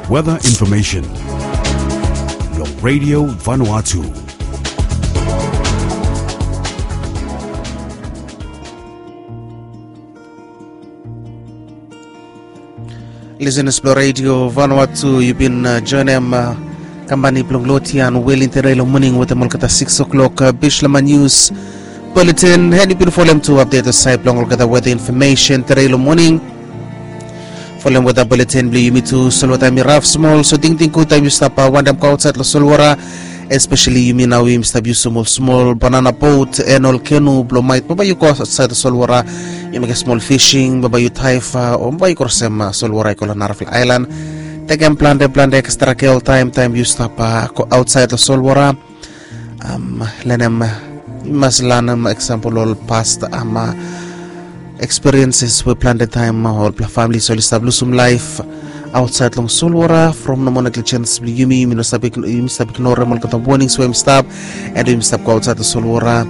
weather information. Your Radio Vanuatu. Listeners, Blue Radio Vanuatu, you've been joining Kambani Plonglotian, Wailing Terrell morning with the Molkata 6 o'clock Bishlama News Bulletin. And you've been following to update the site Plongolkata weather information Terrell morning. Following with the bulletin, Blue Yumitu, Solwata Miraf Small, so Ding Ding Kuta, you stop Wandam outside La Solwara, especially you mean now you stop you small banana boat, and all canoe, blow might, Baba you go outside the Solwara. You make a small fishing, baba you taifa, o baba you korsem Solwara ikola Narafla Island. Take and plan extra kill time you stop outside the Solwara. Lenem you must learn example all past experiences we plan the time all family so establish some life outside long Solwara from no monetary chance you must ignore the warning swim stop and you stop go outside the Solwara.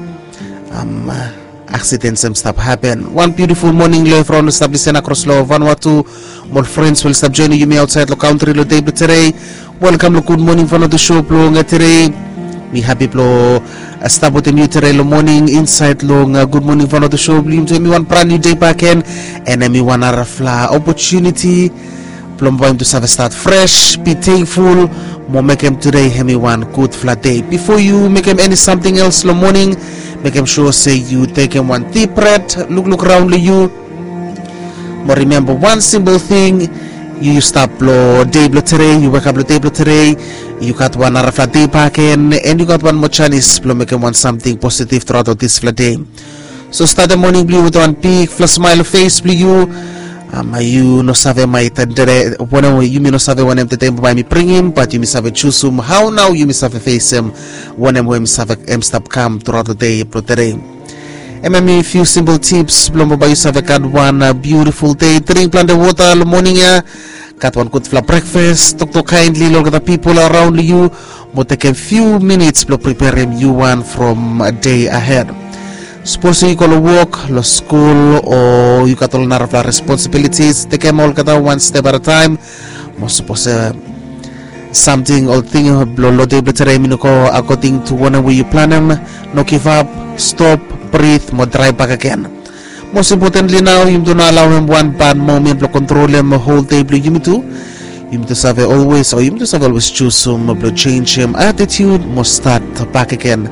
Accidents and stuff happen. One beautiful morning live from the establishment across Law Vanuatu. More friends will stop joining you outside the country today. Welcome to good morning for the show long today. Me happy blow stop with the new today morning inside long good morning for the show. Me one brand new day back in and me one opportunity. Plum to have a start fresh, be thankful. More make him today me one good flat day. Before you make him any something else the morning. Make him sure say you take him one deep breath, look around you. But remember one simple thing, you stop blow day blow today, you wake up blow day blow today, you got one hour flat day back in, and you got one more chance blow make him want something positive throughout this flat day. So start the morning blue with one big flat smile face blue you. You no save my tendere when you no save when the by me bring him, but you miss have a choose him. How now you miss have a face him when I'm have a stop come throughout the day pro today. A few simple tips, Blombo by you have a one beautiful day. Drink plenty of water in the morning, got one good for breakfast, talk to kindly look at the people around you, but take a few minutes to prepare you one from a day ahead. Suppose you call a work, lo school, or you got all the responsibilities. Take them all one step at a time. Most suppose something or thing lo day better according to one way you plan them. No give up, stop, breathe, more drive back again. Most importantly now, you do not allow him one bad moment to control him the whole day. You need to have always, or you need to always choose some change him attitude. Must start back again.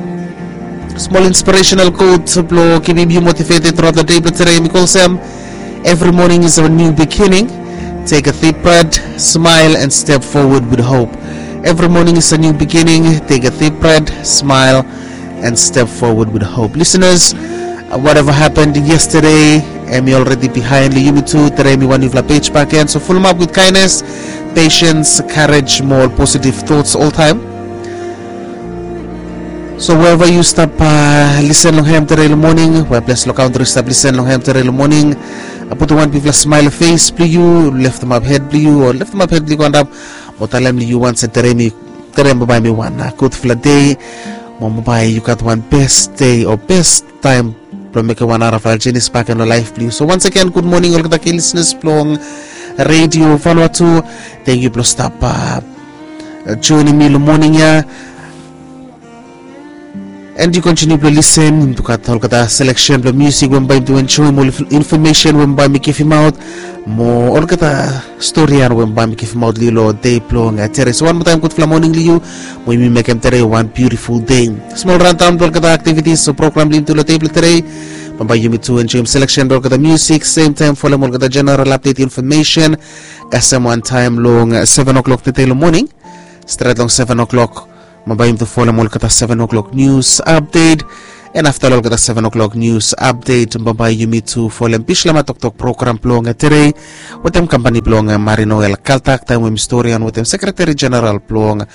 Small inspirational quotes keeping you motivated throughout the day. But today, because every morning is a new beginning. Take a deep breath, smile, and step forward with hope. Every morning is a new beginning. Take a deep breath, smile, and step forward with hope. Listeners, whatever happened yesterday, I'm already behind you too. Today, me one new page back in. So full up with kindness, patience, courage, more positive thoughts all time. So wherever you stop, listen long ham today in the morning. Where bless look out to stop listen long ham today in the morning. I put one people smile face please you, lift them up head please you, or lift them up head please and up. But tell them you want to tell me buy me one good flat day. Mama buy you got one best day or best time to make a 1 hour of Algenis back in the life please. So once again, good morning all the listeners from Radio Vanuatu. Thank you for stop joining me in the morning here. And you continue to listen to the selection of music when by to enjoy more information when by me give him out more all the story and when by me give him out lilo day plong at terrace one more time good for morning liu when we make him today one beautiful day. Small rundown all the activities so program to the table today when by you me to enjoy selection all the music same time follow all the general update information kasam one time long 7 o'clock today in the morning straight long 7 o'clock. Mabayim to follow mo kata 7 o'clock news update and after all kata 7 o'clock news update mabayim to follow Bishlama Tok program plong today with them company plong Marino El Kaltak time with historian with them Secretary General plong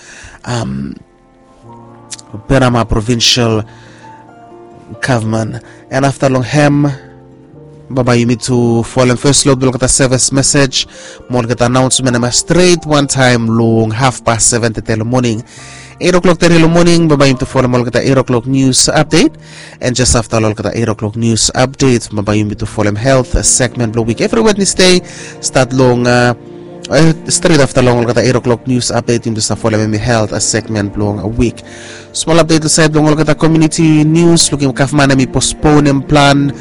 Panama Provincial Government and after long hem mabayim to follow first load below kata service message mo kata announcement straight one time long 7:30 in the morning. 8 o'clock today in the morning, mabayim to follow mo kata 8 o'clock news update. And just after all kata 8 o'clock news update, mabayim to follow health segment blow week. Every Wednesday, start long straight after long kata 8 o'clock news update yung sa follow me health a segment long a week. Small update sa long kata community news looking kafmana mi postpone and plan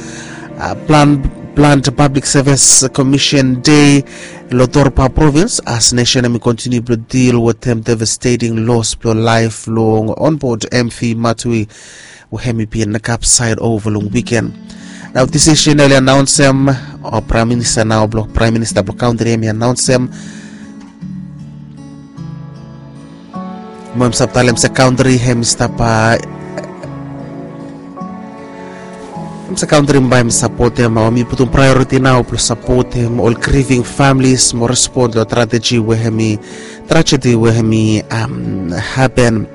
to Public Service Commission Day Lotorpa province as nation and continue to deal with them devastating loss for lifelong on board MV Matui Wahemi in the cap side over long weekend. Now decision early announced them or Prime Minister now block Prime Minister block country announced them Mom Saptalem sa country hem stapa sa country mbay support them mami putong priority now plus support them all grieving families more respond to tragedy wehemi happen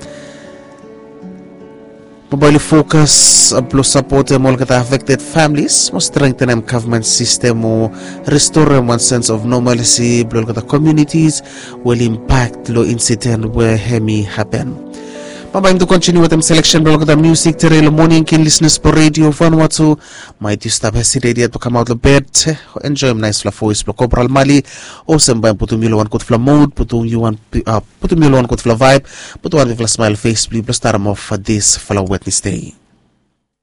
mobile focus plus support them all kata affected families mo strengthen them government system mo restore one sense of normalcy blow kata communities will impact low incident wehemi happen. Mabayang to continue with them selection blog the music today morning kin listeners for radio Vanuatu might you stop hesitating to come out of bed enjoy nice fla voice block Cobral Mali awesome by putum yuan kut fla mode putum yuan kut fla vibe putum fla smile face please start off for this fla Wednesday.